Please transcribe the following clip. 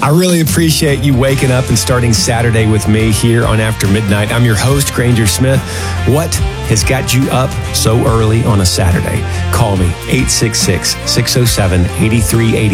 I really appreciate you waking up and starting Saturday with me here on After Midnight. I'm your host, Granger Smith. What has got you up so early on a Saturday? Call me, 866-607-8380.